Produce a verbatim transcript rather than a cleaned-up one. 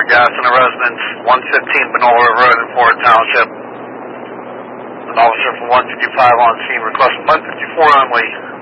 gas in a residence, one fifteen Benola Road in Florida Township. An officer from one fifty-five on scene requesting one fifty-four only.